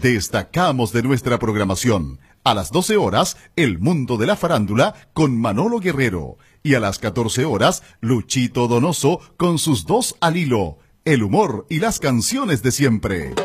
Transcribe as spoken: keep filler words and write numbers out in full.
destacamos de nuestra programación. A las doce horas, El Mundo de la Farándula con Manolo Guerrero. Y a las catorce horas, Luchito Donoso con sus dos al hilo, el humor y las canciones de siempre.